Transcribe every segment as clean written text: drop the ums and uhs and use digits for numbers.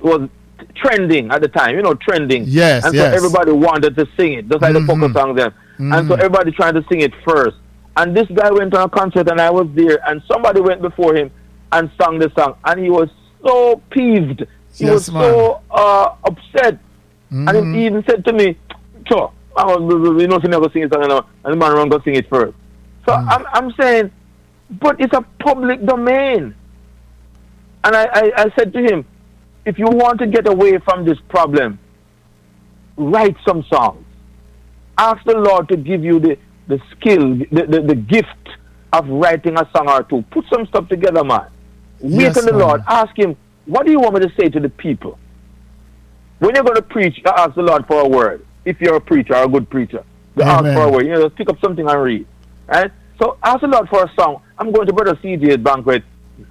was trending at the time, trending. Yes, and yes. so everybody wanted to sing it, just like the polka song then. And so everybody tried to sing it first. And this guy went on a concert, and I was there, and somebody went before him and sang the song, and he was so peeved. He was so upset. And he even said to me, "So, you know, never sing it, and the man run go sing it first." So I'm saying, but it's a public domain. And I said to him, if you want to get away from this problem, write some songs. Ask the Lord to give you the skill, the gift of writing a song or two. Put some stuff together, man. Wait on the Lord. Ask him, what do you want me to say to the people? When you're going to preach, you ask the Lord for a word. If you're a preacher or a good preacher, you ask for a word. Just pick up something and read. Right? So ask the Lord for a song. I'm going to Brother CJ's banquet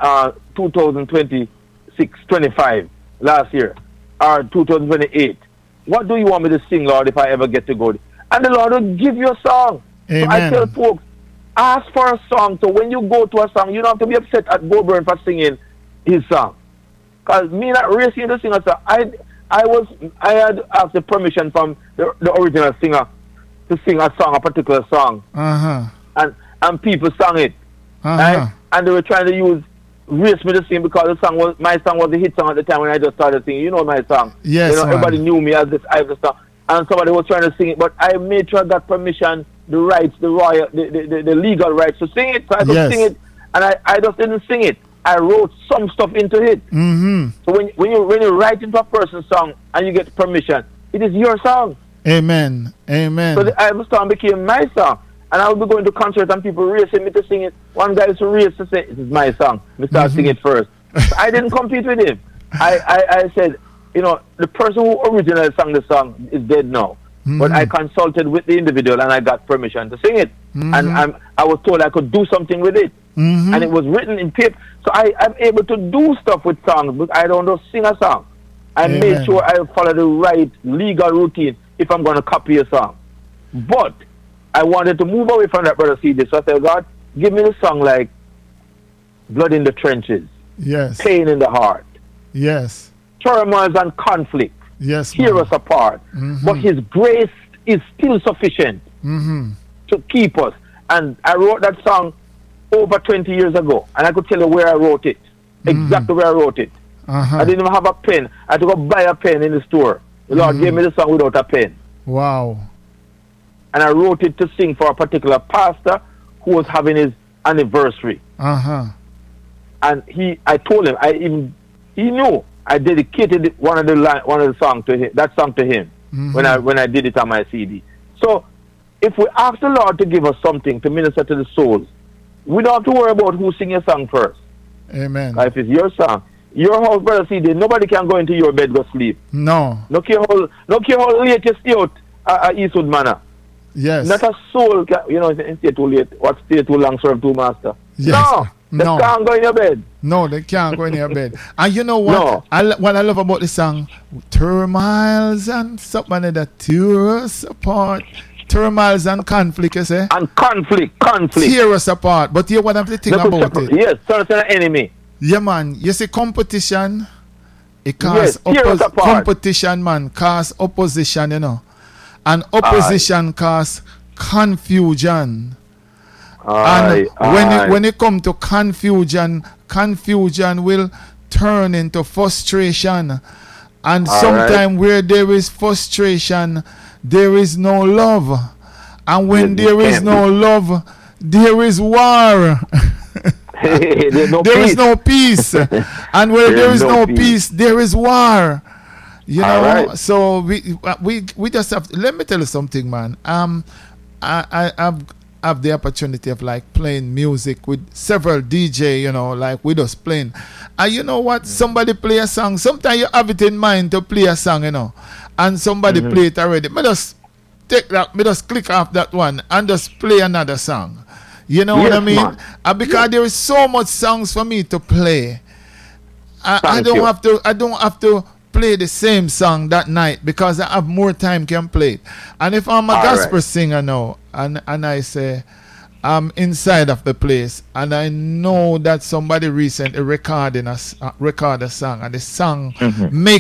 2025 last year, or 2028. What do you want me to sing, Lord, if I ever get to go? And the Lord will give you a song. Amen. So I tell folks, ask for a song. So when you go to a song, you don't have to be upset at Goburn for singing his song. Because me not racing to sing a song. I had asked the permission from the original singer to sing a song, a particular song. And people sang it. Right? And they were trying to race me to sing because my song was a hit song at the time when I just started singing. You know my song. Yes, everybody knew me as this Ivor song. And somebody was trying to sing it, but I made sure I got permission, the rights, the legal rights to sing it. So I could sing it, and I just didn't sing it. I wrote some stuff into it. So when you write into a person's song and you get permission, it is your song. Amen. Amen. So the Ivor song became my song. And I would be going to concerts and people racing me to sing it. One guy used to race to say, "It is my song." Me start singing it first. So I didn't compete with him. I said, the person who originally sang the song is dead now. But I consulted with the individual and I got permission to sing it. And I was told I could do something with it. And it was written in paper. So I'm able to do stuff with songs, but I don't just sing a song. I made sure I follow the right legal routine if I'm going to copy a song. But I wanted to move away from that, Brother CJ. So I said, God, give me the song like Blood in the Trenches. Yes. Pain in the Heart. Yes. Turmoils and Conflict. Yes. Tear us apart. But His grace is still sufficient to keep us. And I wrote that song over 20 years ago. And I could tell you where I wrote it. Exactly where I wrote it. I didn't even have a pen. I had to go buy a pen in the store. The Lord gave me the song without a pen. Wow. And I wrote it to sing for a particular pastor who was having his anniversary. And I told him, he knew I dedicated one of the songs to him, that song to him when I did it on my CD. So if we ask the Lord to give us something to minister to the souls, we don't have to worry about who sing your song first. Amen. If it's your song, your house, Brother CD, nobody can go into your bed go sleep. No. No care how late you stay out at Eastwood Manor. Yes. Not a soul can, stay too late. What stay too long serve two master. Yes. No. They can't go in your bed. No, they can't go in your bed. And you know what? No. What I love about the song, turmoils and something like that, tear us apart. Turmoils and conflict, you say? And conflict. Tear us apart. But you what I'm thinking about it. Yes, turn to an enemy. Yeah, man. You see, competition, it causes competition, man, cause opposition, And opposition cause confusion. When it comes to confusion will turn into frustration. And sometimes where there is frustration, there is no love. And when there is no love, there is war. There is no peace. And where there is no peace, there is war. So we just have to, let me tell you something, man. I have the opportunity of like playing music with several DJ, like with us playing. And you know what? Somebody play a song. Sometimes you have it in mind to play a song, and somebody play it already. Me just take that, me just click off that one and just play another song. You know what I mean? Because there is so much songs for me to play. I don't have to play the same song that night because I have more time can play it. And if I'm a gospel singer now and I say I'm inside of the place and I know that somebody recently recorded a song and the song make